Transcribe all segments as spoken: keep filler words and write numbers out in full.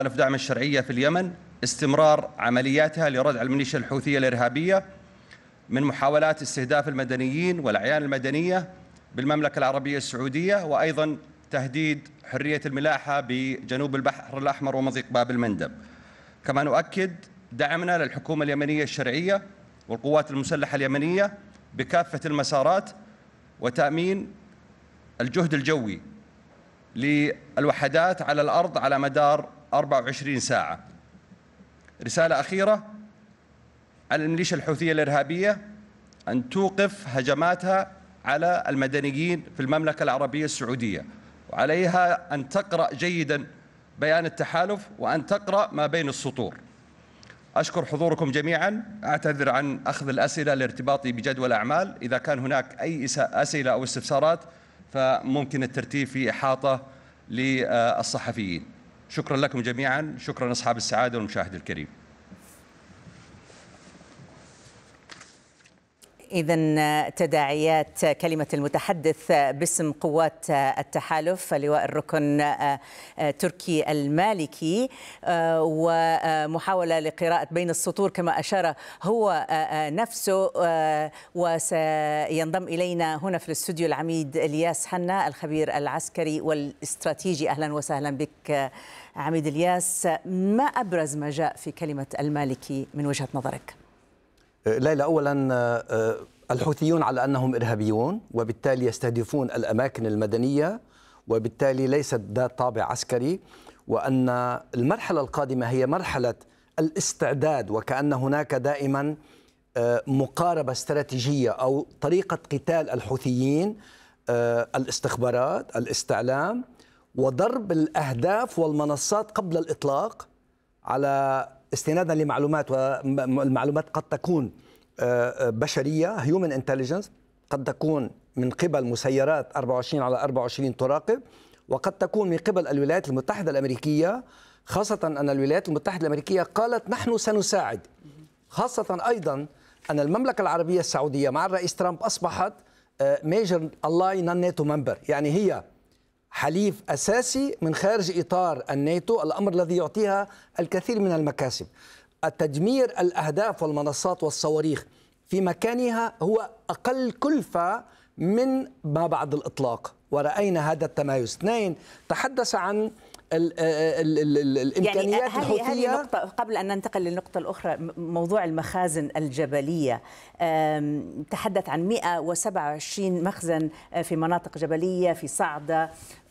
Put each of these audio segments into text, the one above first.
دعم الشرعية في اليمن استمرار عملياتها لردع الميليشيا الحوثية الإرهابية من محاولات استهداف المدنيين والأعيان المدنية بالمملكة العربية السعودية، وأيضا تهديد حرية الملاحة بجنوب البحر الأحمر ومضيق باب المندب. كما نؤكد دعمنا للحكومة اليمنية الشرعية والقوات المسلحة اليمنية بكافة المسارات وتأمين الجهد الجوي للوحدات على الأرض على مدار أربع وعشرين ساعة. رسالة أخيرة على الميليشيا الحوثية الإرهابية أن توقف هجماتها على المدنيين في المملكة العربية السعودية، وعليها أن تقرأ جيدا بيان التحالف وأن تقرأ ما بين السطور. أشكر حضوركم جميعا، أعتذر عن أخذ الأسئلة لارتباطي بجدول الأعمال. إذا كان هناك أي أسئلة أو استفسارات فممكن الترتيب في إحاطة للصحفيين. شكرا لكم جميعا، شكرا أصحاب السعادة والمشاهد الكريم. إذن تداعيات كلمة المتحدث باسم قوات التحالف لواء الركن تركي المالكي، ومحاولة لقراءة بين السطور كما أشار هو نفسه. وسينضم إلينا هنا في الاستوديو العميد إلياس حنا الخبير العسكري والاستراتيجي. أهلا وسهلا بك عميد إلياس. ما أبرز ما جاء في كلمة المالكي من وجهة نظرك؟ ليلى، أولا الحوثيون على أنهم إرهابيون وبالتالي يستهدفون الأماكن المدنية، وبالتالي ليست ذات طابع عسكري، وأن المرحلة القادمة هي مرحلة الاستعداد، وكأن هناك دائما مقاربة استراتيجية أو طريقة قتال الحوثيين، الاستخبارات، الاستعلام، وضرب الأهداف والمنصات قبل الإطلاق على استنادا لمعلومات، والمعلومات قد تكون بشرية human intelligence، قد تكون من قبل مسيرات أربعة وعشرين على أربعة وعشرين تراقب، وقد تكون من قبل الولايات المتحدة الأمريكية، خاصة أن الولايات المتحدة الأمريكية قالت نحن سنساعد. خاصة أيضا أن المملكة العربية السعودية مع الرئيس ترامب أصبحت major ally non-NATO member، يعني هي حليف أساسي من خارج إطار الناتو، الأمر الذي يعطيها الكثير من المكاسب. التدمير الأهداف والمنصات والصواريخ في مكانها هو أقل كلفة من ما بعد الإطلاق، ورأينا هذا التمايز. اثنين، تحدث عن ال ال ال ال الإمكانيات يعني الحوثية. هذه نقطة قبل أن ننتقل للنقطة الأخرى، موضوع المخازن الجبلية. تحدث عن مئة وسبعة وعشرين مخزن في مناطق جبلية في صعدة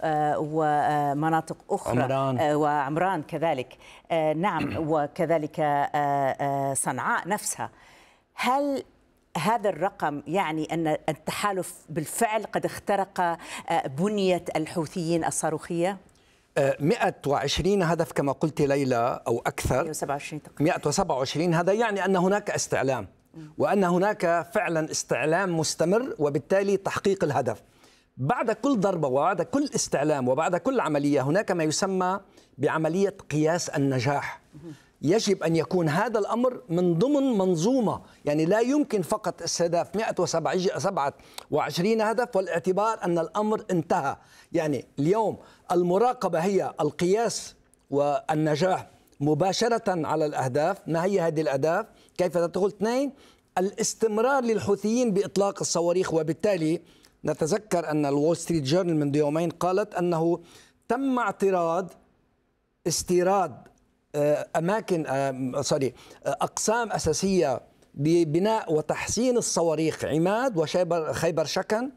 ومناطق أخرى، عمران وعمران كذلك. نعم، وكذلك صنعاء نفسها. هل هذا الرقم يعني أن التحالف بالفعل قد اخترق بنية الحوثيين الصاروخية؟ مئة وعشرين هدف كما قلت ليلى أو أكثر، مئة وسبعة وعشرين تقريبا. مئة وسبعة وعشرين، هذا يعني أن هناك استعلام، وأن هناك فعلا استعلام مستمر، وبالتالي تحقيق الهدف. بعد كل ضربة وبعد كل استعلام وبعد كل عملية هناك ما يسمى بعملية قياس النجاح. يجب أن يكون هذا الأمر من ضمن منظومة، يعني لا يمكن فقط استهداف مئة وسبعة وعشرين هدف والاعتبار أن الأمر انتهى. يعني اليوم المراقبة هي القياس والنجاح مباشرة على الأهداف. ما هي هذه الأهداف؟ كيف تدخل؟ اثنين، الاستمرار للحوثيين بإطلاق الصواريخ، وبالتالي نتذكر أن الول ستريت جورنال منذ يومين قالت أنه تم اعتراض استيراد أماكن سوري أقسام أساسية ببناء وتحسين الصواريخ عماد وشيبر خيبر شكن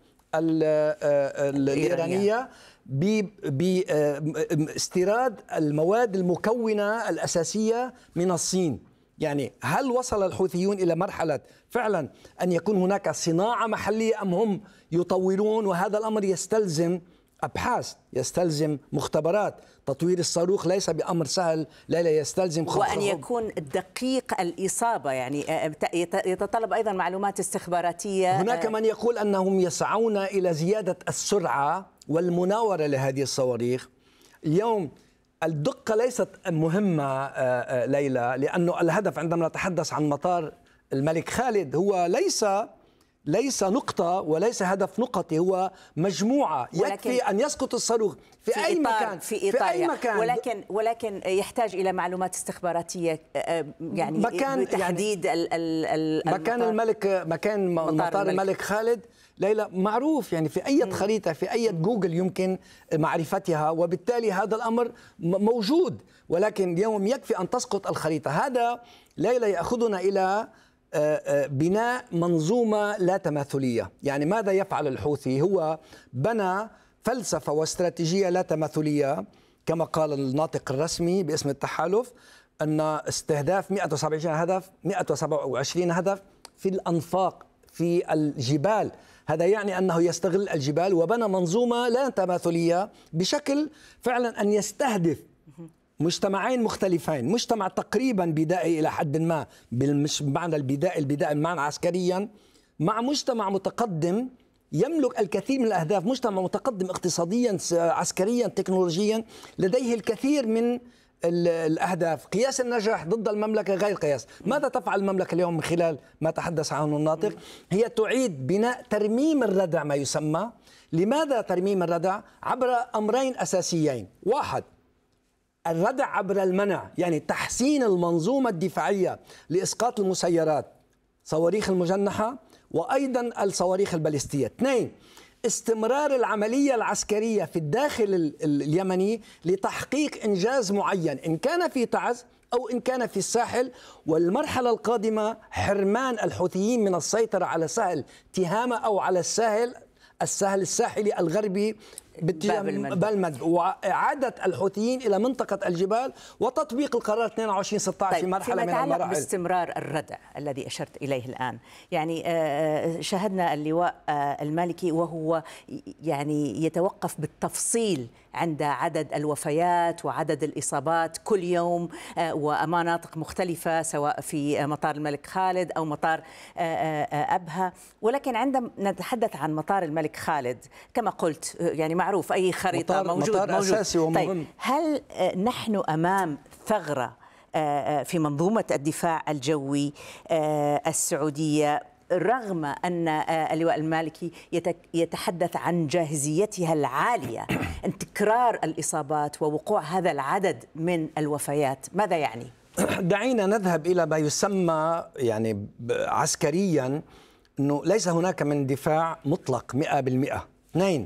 الإيرانية باستيراد المواد المكونة الأساسية من الصين. يعني هل وصل الحوثيون إلى مرحلة فعلا أن يكون هناك صناعة محلية، أم هم يطورون؟ وهذا الأمر يستلزم أبحاث، يستلزم مختبرات. تطوير الصاروخ ليس بأمر سهل، لا لا يستلزم خطوة، وأن يكون دقيق الإصابة، يعني يتطلب أيضا معلومات استخباراتية. هناك من يقول أنهم يسعون إلى زيادة السرعة والمناورة لهذه الصواريخ. اليوم الدقة ليست مهمة ليلى، لأنه الهدف عندما نتحدث عن مطار الملك خالد هو ليس ليس نقطة وليس هدف نقطي، هو مجموعة. يكفي أن يسقط الصاروخ في, في أي مكان في إيطاليا، في أي مكان. ولكن ولكن يحتاج إلى معلومات استخباراتية يعني مكان بتحديد يعني ال ال مكان الملك، مكان مطار, مطار الملك. الملك خالد ليلى معروف، يعني في أي خريطة في أي جوجل يمكن معرفتها، وبالتالي هذا الأمر موجود. ولكن اليوم يكفي أن تسقط الخريطة. هذا ليلى يأخذنا إلى بناء منظومة لا تماثلية. يعني ماذا يفعل الحوثي؟ هو بنى فلسفة واستراتيجية لا تماثلية كما قال الناطق الرسمي باسم التحالف، أن استهداف مئة وسبعة وعشرين هدف مئة وسبعة وعشرين هدف في الأنفاق في الجبال. هذا يعني أنه يستغل الجبال، وبنى منظومة لا تماثلية بشكل فعلا أن يستهدف مجتمعين مختلفين، مجتمع تقريبا بدائي إلى حد ما بمعنى البدائي البدائي بمعنى عسكريا، مع مجتمع متقدم يملك الكثير من الأهداف، مجتمع متقدم اقتصاديا عسكريا تكنولوجيا، لديه الكثير من الأهداف. قياس النجاح ضد المملكة غير قياس. ماذا تفعل المملكة اليوم من خلال ما تحدث عنه الناطق؟ هي تعيد بناء ترميم الردع ما يسمى. لماذا ترميم الردع؟ عبر أمرين أساسيين. واحد، الردع عبر المنع، يعني تحسين المنظومة الدفاعية لإسقاط المسيرات صواريخ المجنحة وأيضا الصواريخ البالستية. اثنين، استمرار العملية العسكرية في الداخل اليمني لتحقيق إنجاز معين، إن كان في تعز أو إن كان في الساحل. والمرحلة القادمة حرمان الحوثيين من السيطرة على سهل تهامة أو على الساحل السهل الساحلي الغربي باتجاه باب المندب، وإعادة الحوثيين إلى منطقة الجبال وتطبيق القرار اثنين وعشرين ستة عشر. طيب، في مرحلة من المراحل باستمرار الردع الذي أشرت إليه الآن، يعني شاهدنا اللواء المالكي وهو يعني يتوقف بالتفصيل عند عدد الوفيات وعدد الإصابات كل يوم ومناطق مختلفة سواء في مطار الملك خالد أو مطار أبها. ولكن عندما نتحدث عن مطار الملك خالد كما قلت يعني معروف أي خريطة مطار موجود مطار موجود. أساسي ومهم. طيب، هل نحن أمام ثغرة في منظومة الدفاع الجوي السعودية رغم أن اللواء المالكي يتحدث عن جاهزيتها العالية أن تكرار الإصابات ووقوع هذا العدد من الوفيات؟ ماذا يعني؟ دعينا نذهب إلى ما يسمى يعني عسكريا أنه ليس هناك من دفاع مطلق مئة بالمئة. اثنين،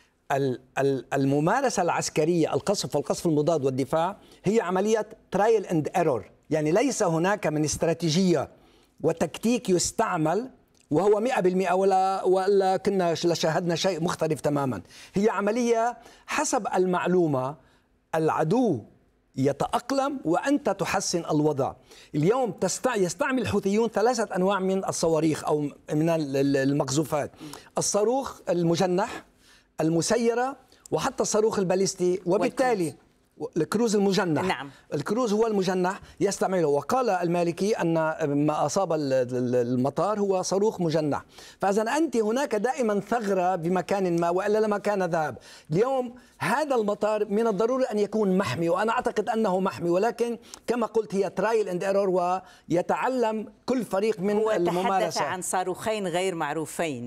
الممارسة العسكرية القصف والقصف المضاد والدفاع هي عملية ترايل اند ايرور، يعني ليس هناك من استراتيجية وتكتيك يستعمل وهو مئة بالمئة ولا ولا كنا شاهدنا شيء مختلف تماما. هي عملية حسب المعلومة، العدو يتأقلم وأنت تحسن الوضع. اليوم تستع... يستعمل الحوثيون ثلاثة أنواع من الصواريخ أو من المقذوفات: الصاروخ المجنح، المسيرة، وحتى الصاروخ الباليستي، وبالتالي الكروز المجنح. نعم. الكروز هو المجنح يستعمله. وقال المالكي أن ما أصاب المطار هو صاروخ مجنح. فإذا أنت هناك دائما ثغرة بمكان ما وإلا لما كان ذهب. اليوم هذا المطار من الضروري أن يكون محمي، وأنا أعتقد أنه محمي، ولكن كما قلت هي ترايل اند ايرور، ويتعلم كل فريق من هو الممارسة. تحدث عن صاروخين غير معروفين،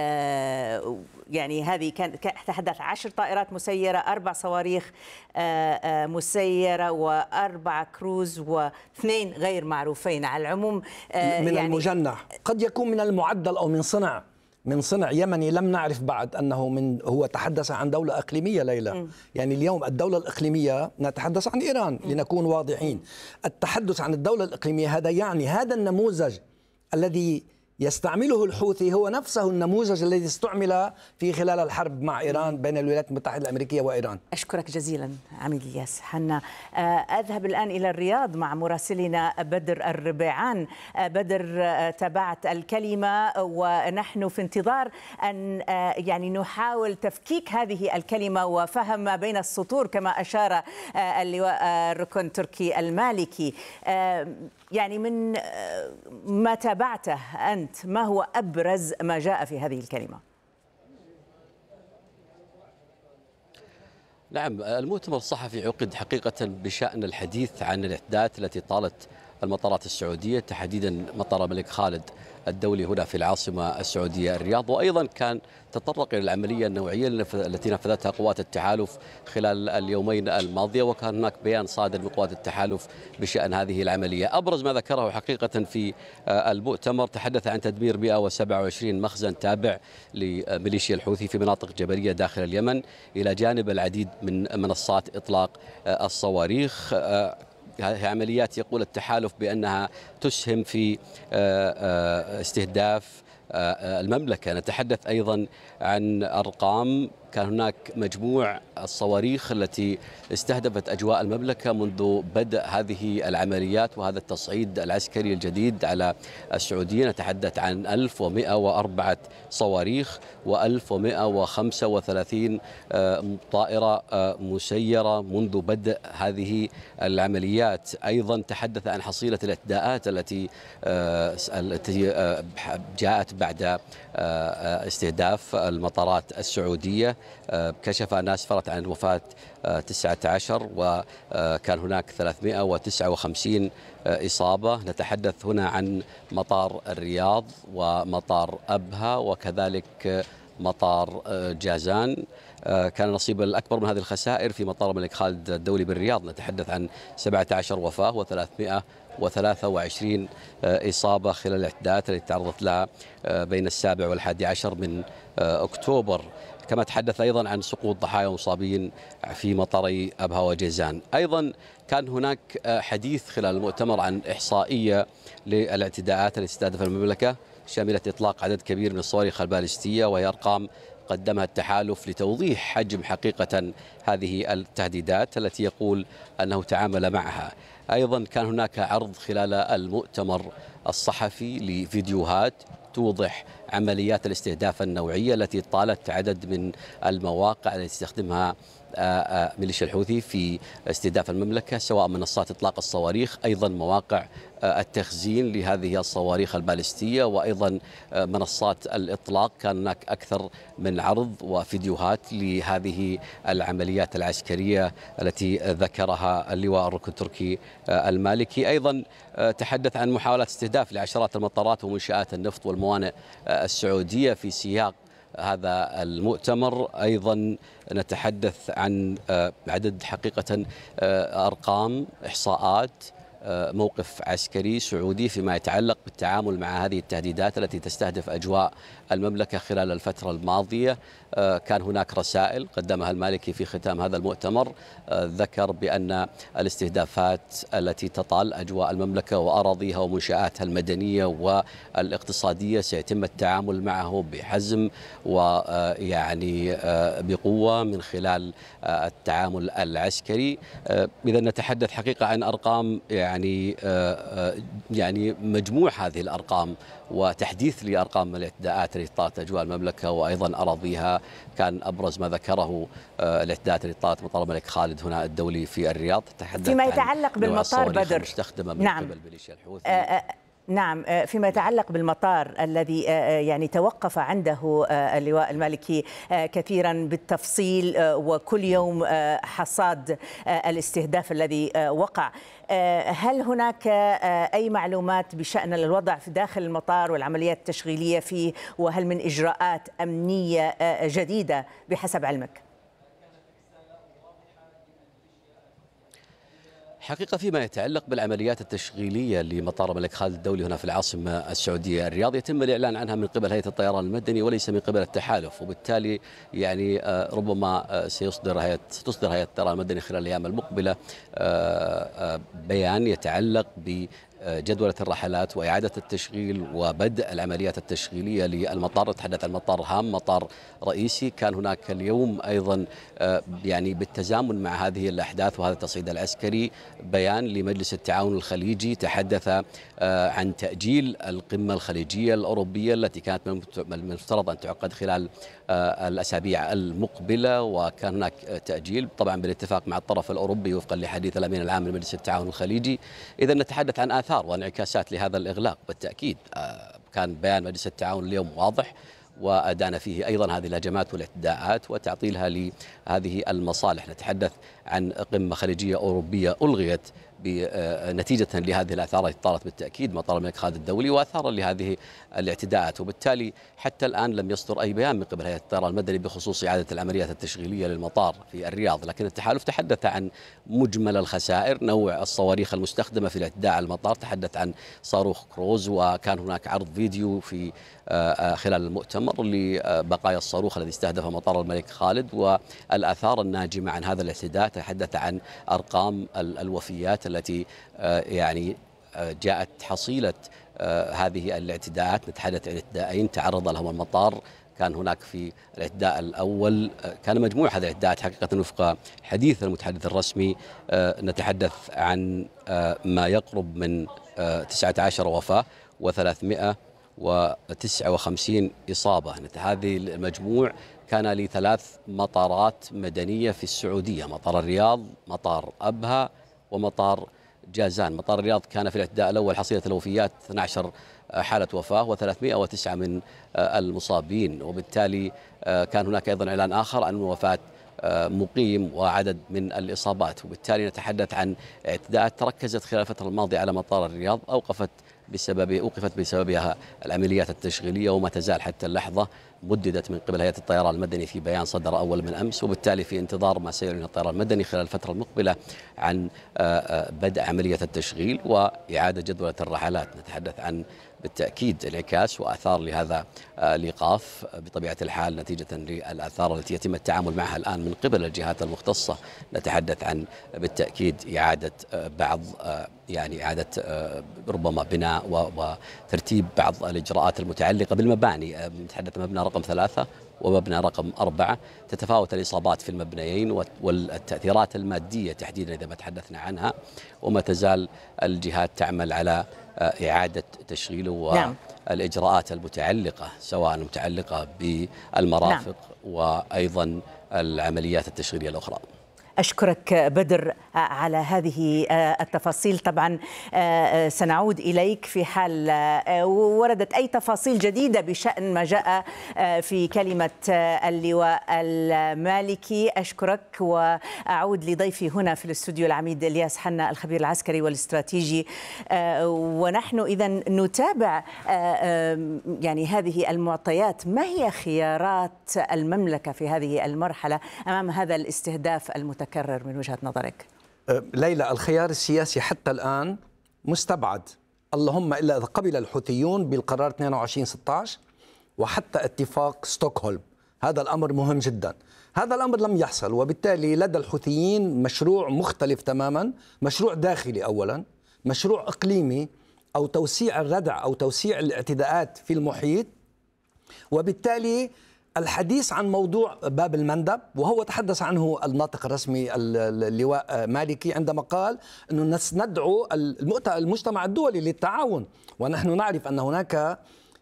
آه يعني هذه كان تحدث عشر طائرات مسيرة، أربع صواريخ آه مسيرة، وأربع كروز، واثنين غير معروفين. على العموم آه من يعني المجنح قد يكون من المعدل أو من صنع من صنع يمني، لم نعرف بعد أنه من هو تحدث عن دولة إقليمية ليلى. م. يعني اليوم الدولة الإقليمية نتحدث عن إيران م. لنكون واضحين. م. التحدث عن الدولة الإقليمية هذا يعني هذا النموذج الذي يستعمله الحوثي هو نفسه النموذج الذي استعمل في خلال الحرب مع إيران بين الولايات المتحدة الأمريكية وإيران. أشكرك جزيلا عميد الياس حنا. أذهب الآن إلى الرياض مع مراسلنا بدر الربيعان. بدر، تابعت الكلمة ونحن في انتظار أن يعني نحاول تفكيك هذه الكلمة وفهم ما بين السطور كما أشار اللواء الركن تركي المالكي. يعني من ما تابعته أنت، ما هو أبرز ما جاء في هذه الكلمة؟ نعم، المؤتمر الصحفي عقد حقيقة بشأن الحديث عن الإحداث التي طالت المطارات السعودية، تحديدا مطار الملك خالد الدولي هنا في العاصمة السعودية الرياض. وأيضا كان تطرق إلى العملية النوعية التي نفذتها قوات التحالف خلال اليومين الماضية، وكان هناك بيان صادر من قوات التحالف بشأن هذه العملية. أبرز ما ذكره حقيقة في المؤتمر تحدث عن تدمير مئة وسبعة وعشرين مخزن تابع لميليشيا الحوثي في مناطق جبلية داخل اليمن، إلى جانب العديد من منصات إطلاق الصواريخ. هذه عمليات يقول التحالف بأنها تسهم في استهداف المملكة. نتحدث أيضا عن أرقام، كان هناك مجموع الصواريخ التي استهدفت أجواء المملكة منذ بدء هذه العمليات وهذا التصعيد العسكري الجديد على السعودية. نتحدث عن ألف ومئة وأربعة صواريخ وألف ومئة وخمسة وثلاثين طائرة مسيرة منذ بدء هذه العمليات. أيضا تحدث عن حصيلة الاعتداءات التي التي جاءت بعد استهداف المطارات السعودية. كشف أنها أسفرت عن وفاة تسعة عشر وكان هناك ثلاثمئة وتسعة وخمسين إصابة. نتحدث هنا عن مطار الرياض ومطار أبها وكذلك مطار جازان. كان النصيب الأكبر من هذه الخسائر في مطار الملك خالد الدولي بالرياض، نتحدث عن سبعة عشر وفاة وثلاثمئة وثلاثة وعشرين إصابة خلال الاعتداءات التي تعرضت لها بين السابع والحادي عشر من أكتوبر. كما تحدث أيضا عن سقوط ضحايا ومصابين في مطاري أبها وجيزان. أيضا كان هناك حديث خلال المؤتمر عن إحصائية للاعتداءات التي استهدف المملكة، شملت إطلاق عدد كبير من الصواريخ البالستية، وهي أرقام قدمها التحالف لتوضيح حجم حقيقة هذه التهديدات التي يقول أنه تعامل معها. أيضا كان هناك عرض خلال المؤتمر الصحفي لفيديوهات توضح عمليات الاستهداف النوعية التي طالت عدد من المواقع التي تستخدمها ميليشيا الحوثي في استهداف المملكة، سواء منصات إطلاق الصواريخ، أيضا مواقع التخزين لهذه الصواريخ البالستية، وأيضا منصات الإطلاق. كان هناك أكثر من عرض وفيديوهات لهذه العمليات العسكرية التي ذكرها اللواء الركن التركي المالكي. أيضا تحدث عن محاولات استهداف لعشرات المطارات ومنشآت النفط والموانئ السعودية في سياق هذا المؤتمر. أيضا نتحدث عن عدد حقيقة أرقام إحصاءات موقف عسكري سعودي فيما يتعلق بالتعامل مع هذه التهديدات التي تستهدف أجواء المملكة خلال الفترة الماضية. كان هناك رسائل قدمها المالكي في ختام هذا المؤتمر، ذكر بأن الاستهدافات التي تطال أجواء المملكة وأراضيها ومنشآتها المدنية والاقتصادية سيتم التعامل معه بحزم ويعني بقوة من خلال التعامل العسكري. إذا نتحدث حقيقة عن أرقام يعني يعني مجموع هذه الأرقام وتحديث لأرقام الاعتداءات التي طالت أجواء المملكة وأيضا أراضيها. كان أبرز ما ذكره الاعتداءات التي طالت مطار الملك خالد هنا الدولي في الرياض. تحدث فيما يتعلق بالمطار بدر المستخدمة من نعم. قبل ميليشيا الحوثي. نعم، فيما يتعلق بالمطار الذي يعني توقف عنده اللواء المالكي كثيرا بالتفصيل وكل يوم حصاد الاستهداف الذي وقع، هل هناك أي معلومات بشأن الوضع في داخل المطار والعمليات التشغيلية فيه، وهل من إجراءات أمنية جديدة بحسب علمك؟ حقيقة فيما يتعلق بالعمليات التشغيلية لمطار الملك خالد الدولي هنا في العاصمة السعودية الرياض يتم الإعلان عنها من قبل هيئة الطيران المدني وليس من قبل التحالف، وبالتالي يعني ربما سيصدر هيئة تصدر هيئة الطيران المدني خلال الأيام المقبلة بيان يتعلق ب جدولة الرحلات وإعادة التشغيل وبدء العمليات التشغيلية للمطار. نتحدث عن مطار هام، مطار رئيسي. كان هناك اليوم أيضا يعني بالتزامن مع هذه الأحداث وهذا التصعيد العسكري بيان لمجلس التعاون الخليجي تحدث عن تأجيل القمة الخليجية الأوروبية التي كانت من المفترض أن تعقد خلال الأسابيع المقبلة، وكان هناك تأجيل طبعا بالاتفاق مع الطرف الأوروبي وفقا لحديث الأمين العام لمجلس التعاون الخليجي. إذا نتحدث عن آثار وانعكاسات لهذا الإغلاق. بالتأكيد كان بيان مجلس التعاون اليوم واضح وأدان فيه أيضا هذه الهجمات والاعتداءات وتعطيلها لهذه المصالح. نتحدث عن قمة خليجية أوروبية ألغيت نتيجة لهذه الآثار التي طالت بالتأكيد مطار الملك خالد الدولي وآثارا لهذه الاعتداءات، وبالتالي حتى الآن لم يصدر أي بيان من قبل هيئة الطيران المدني بخصوص إعادة العمليات التشغيلية للمطار في الرياض، لكن التحالف تحدث عن مجمل الخسائر، نوع الصواريخ المستخدمة في الاعتداء على المطار، تحدث عن صاروخ كروز، وكان هناك عرض فيديو في خلال المؤتمر لبقايا الصاروخ الذي استهدف مطار الملك خالد والآثار الناجمة عن هذا الاعتداء. تحدث عن أرقام الوفيات التي يعني جاءت حصيلة هذه الاعتداءات. نتحدث عن اعتداءين تعرض لهم المطار، كان هناك في الاعتداء الأول كان مجموع هذه الاعتداءات حقيقة وفق حديث المتحدث الرسمي نتحدث عن ما يقرب من تسعة عشر وفاة وثلاثمئة وتسعة وخمسين إصابة. هذه المجموع كان لثلاث مطارات مدنية في السعودية، مطار الرياض، مطار أبها، ومطار جازان. مطار الرياض كان في الاعتداء الأول حصيلة الوفيات اثنتي عشرة حالة وفاة وثلاثمئة وتسعة من المصابين، وبالتالي كان هناك أيضا إعلان آخر عن وفاة مقيم وعدد من الإصابات. وبالتالي نتحدث عن اعتداءات تركزت خلال الفترة الماضية على مطار الرياض، أوقفت بسبب أوقفت بسببها العمليات التشغيلية وما تزال حتى اللحظة مددت من قبل هيئة الطيران المدني في بيان صدر أول من أمس، وبالتالي في انتظار ما سيعلن الطيران المدني خلال الفترة المقبلة عن بدء عملية التشغيل وإعادة جدولة الرحلات. نتحدث عن بالتأكيد انعكاس وآثار لهذا الإيقاف بطبيعة الحال نتيجة للآثار التي يتم التعامل معها الآن من قبل الجهات المختصة. نتحدث عن بالتأكيد إعادة بعض يعني إعادة ربما بناء وترتيب بعض الإجراءات المتعلقة بالمباني. نتحدث مبنى رقم ثلاثة ومبنى رقم أربعة، تتفاوت الإصابات في المبنيين والتأثيرات المادية تحديدا إذا ما تحدثنا عنها، وما تزال الجهات تعمل على إعادة تشغيله والإجراءات المتعلقة سواء متعلقة بالمرافق نعم. وأيضا العمليات التشغيلية الأخرى. أشكرك بدر على هذه التفاصيل. طبعا سنعود إليك في حال وردت أي تفاصيل جديدة بشأن ما جاء في كلمة اللواء المالكي. أشكرك وأعود لضيفي هنا في الاستوديو العميد إلياس حنا الخبير العسكري والاستراتيجي. ونحن إذا نتابع يعني هذه المعطيات، ما هي خيارات المملكة في هذه المرحلة أمام هذا الاستهداف المتكرر كرر من وجهة نظرك؟ ليلى، الخيار السياسي حتى الآن مستبعد، اللهم إلا إذا قبل الحوثيون بالقرار اثنين وعشرين ستة عشر وحتى اتفاق ستوكهولم. هذا الأمر مهم جدا. هذا الأمر لم يحصل، وبالتالي لدى الحوثيين مشروع مختلف تماما، مشروع داخلي أولا، مشروع إقليمي أو توسيع الردع أو توسيع الاعتداءات في المحيط. وبالتالي الحديث عن موضوع باب المندب، وهو تحدث عنه الناطق الرسمي اللواء مالكي عندما قال أنه ندعو المجتمع الدولي للتعاون، ونحن نعرف أن هناك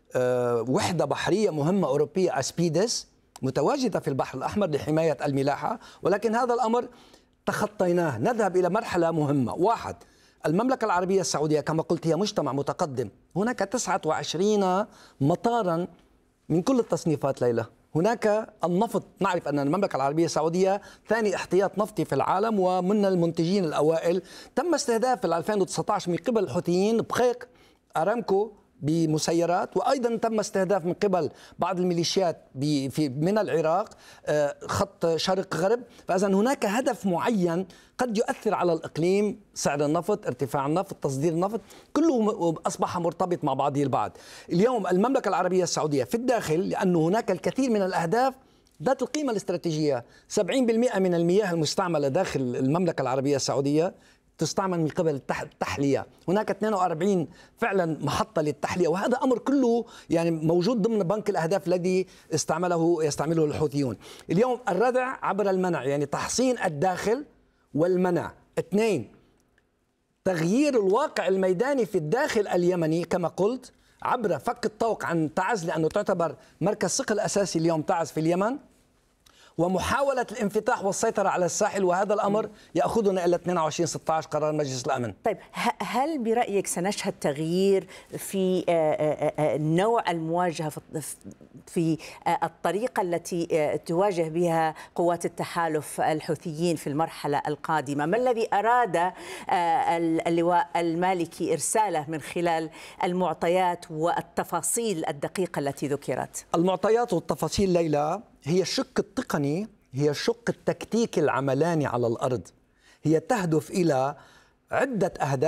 وحدة بحرية مهمة أوروبية أسبيدس متواجدة في البحر الأحمر لحماية الملاحة، ولكن هذا الأمر تخطيناه. نذهب إلى مرحلة مهمة. واحد، المملكة العربية السعودية كما قلت هي مجتمع متقدم، هناك تسعة وعشرين مطارا من كل التصنيفات. ليلى، هناك النفط، نعرف أن المملكة العربية السعودية ثاني احتياط نفطي في العالم ومن المنتجين الأوائل. تم استهداف في ألفين وتسعة عشر من قبل الحوثيين بخيق أرامكو بمسيرات، وأيضا تم استهداف من قبل بعض الميليشيات في من العراق خط شرق غرب. فإذا هناك هدف معين قد يؤثر على الإقليم، سعر النفط، ارتفاع النفط، تصدير النفط، كله أصبح مرتبط مع بعضه البعض. اليوم المملكة العربية السعودية في الداخل، لأن هناك الكثير من الأهداف ذات القيمة الاستراتيجية، سبعين بالمئة من المياه المستعملة داخل المملكة العربية السعودية تستعمل من قبل التحلية. هناك اثنين وأربعين فعلا محطة للتحلية، وهذا أمر كله يعني موجود ضمن بنك الأهداف الذي استعمله يستعمله الحوثيون. اليوم الردع عبر المنع، يعني تحصين الداخل والمنع. اثنين، تغيير الواقع الميداني في الداخل اليمني كما قلت عبر فك الطوق عن تعز، لأنه تعتبر مركز صقل أساسي اليوم تعز في اليمن، ومحاولة الانفتاح والسيطرة على الساحل، وهذا الأمر يأخذنا إلى اثنين وعشرين ستة عشر قرار مجلس الأمن. طيب هل برأيك سنشهد تغيير في نوع المواجهة في الطريقة التي تواجه بها قوات التحالف الحوثيين في المرحلة القادمة؟ ما الذي أراد اللواء المالكي إرساله من خلال المعطيات والتفاصيل الدقيقة التي ذكرت؟ المعطيات والتفاصيل ليلى هي الشق التقني، هي الشق التكتيكي العملاني على الأرض، هي تهدف إلى عدة أهداف.